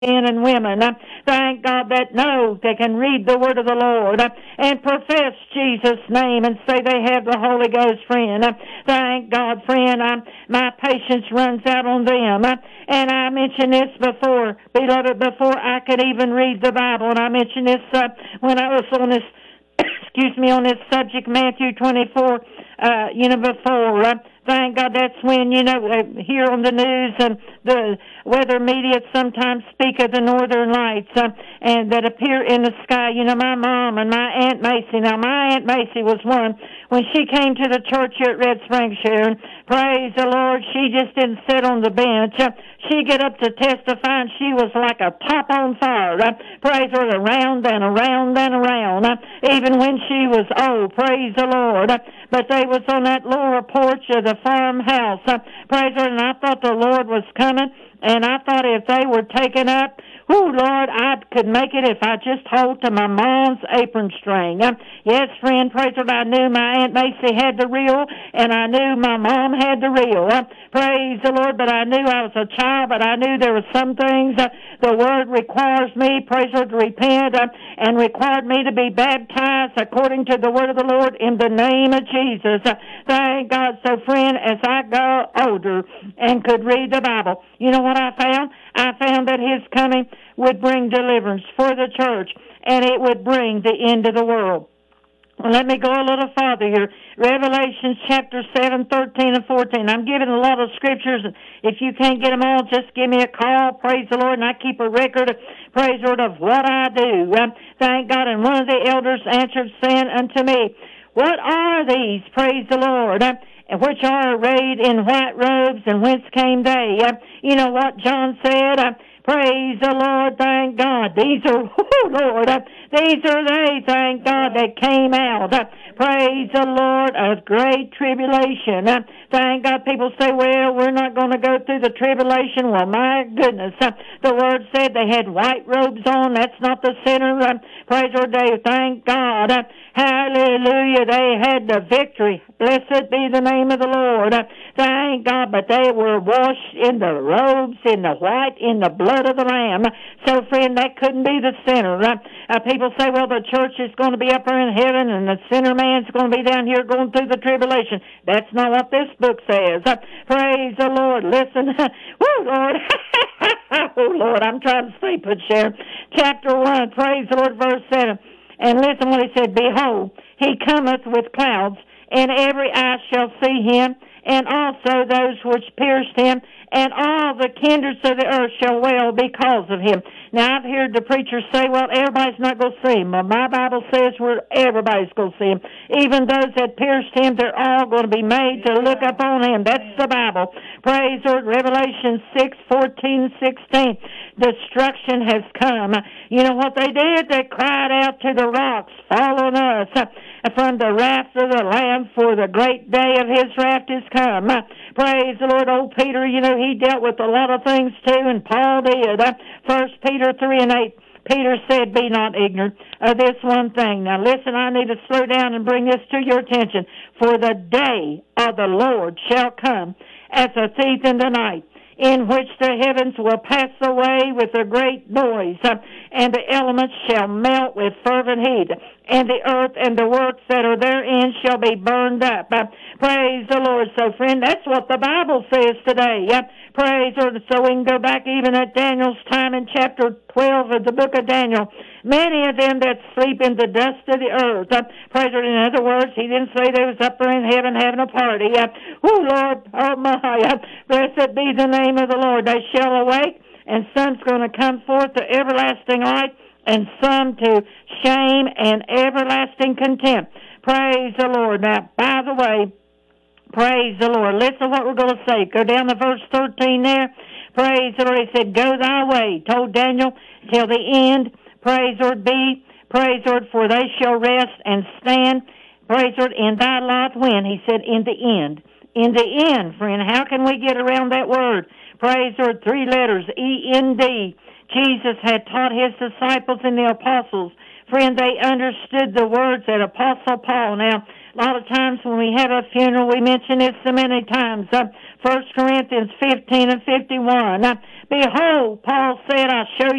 men and women, thank God, that know they can read the word of the Lord and profess Jesus' name and say they have the Holy Ghost, friend. Thank God, friend, my patience runs out on them. And I mentioned this before, beloved, before I could even read the Bible. And I mentioned this when I was on this, excuse me, on this subject, Matthew 24, before. Thank God, that's when, here on the news and the weather media sometimes speak of the northern lights and that appear in the sky. My mom and my Aunt Macy. Now, my Aunt Macy was one. When she came to the church here at Red Springs, Sharon, praise the Lord, she just didn't sit on the bench. She get up to testify, and she was like a top on fire. Praise her, around and around and around. Even when she was old, praise the Lord. But they was on that lower porch of the farmhouse. Praise her, and I thought the Lord was coming, and I thought if they were taken up, Lord, I could make it if I just hold to my mom's apron string. Yes, friend, praise the Lord, I knew my Aunt Macy had the real, and I knew my mom had the real. Praise the Lord, but I knew I was a child, but I knew there were some things the Word requires me, praise the Lord, to repent and required me to be baptized according to the Word of the Lord in the name of Jesus. Thank God. So, friend, as I got older and could read the Bible, you know what I found? I found that His coming would bring deliverance for the church, and it would bring the end of the world. Well, let me go a little farther here. Revelation chapter 7, 13, and 14. I'm giving a lot of scriptures. If you can't get them all, just give me a call. Praise the Lord, and I keep a record, praise the Lord, of what I do. Thank God. And one of the elders answered, saying unto me, what are these, praise the Lord, which are arrayed in white robes, and whence came they? You know what John said? Praise the Lord, thank God. These are, Lord, these are they, thank God, that came out. Praise the Lord, of great tribulation. Thank God. People say, well, we're not going to go through the tribulation. Well, my goodness. The Word said they had white robes on. That's not the sinner. Praise the Lord, they thank God. Hallelujah. They had the victory. Blessed be the name of the Lord. Thank God. But they were washed in the robes, in the white, in the blood of the Lamb. So, friend, that couldn't be the sinner. People say, well, the church is going to be up there in heaven, and the sinner man's going to be down here going through the tribulation. That's not what this book says. Praise the Lord. Listen. Woo, Lord. Oh, Lord, I'm trying to sleep with Sharon. Chapter 1, praise the Lord, verse 7. And listen what he said. Behold, he cometh with clouds, and every eye shall see him, and also those which pierced him, and all the kindreds of the earth shall wail because of him. Now, I've heard the preachers say, well, everybody's not going to see him. Well, my Bible says everybody's going to see him. Even those that pierced him, they're all going to be made to look upon him. That's the Bible. Praise the Lord. Revelation 6, 14, 16. Destruction has come. You know what they did? They cried out to the rocks, fall on us from the wrath of the Lamb, for the great day of his wrath is come. Praise the Lord. Old Peter, he dealt with a lot of things too, and Paul did. 1 Peter 3 and 8, Peter said, be not ignorant of this one thing. Now listen, I need to slow down and bring this to your attention. For the day of the Lord shall come as a thief in the night, in which the heavens will pass away with a great noise, and the elements shall melt with fervent heat, and the earth and the works that are therein shall be burned up. Praise the Lord. So, friend, that's what the Bible says today. Praise the Lord. So we can go back even at Daniel's time in chapter 12 of the book of Daniel. Many of them that sleep in the dust of the earth. Praise the Lord. In other words, he didn't say they was up there in heaven having a party. Oh, Lord, oh my, blessed be the name of the Lord. They shall awake, and some's going to come forth to everlasting light, and some to shame and everlasting contempt. Praise the Lord. Now, by the way, praise the Lord. Listen what we're going to say. Go down to verse 13 there. Praise the Lord. He said, go thy way, told Daniel, till the end. Praise the Lord be. Praise the Lord, for they shall rest and stand. Praise the Lord, in thy lot when? He said, in the end. In the end, friend. How can we get around that word? Praise the Lord, 3 letters, E-N-D. Jesus had taught his disciples and the apostles. Friend, they understood the words that Apostle Paul. Now, a lot of times when we have a funeral, we mention it so many times. 1 Corinthians 15 and 51. Behold, Paul said, I show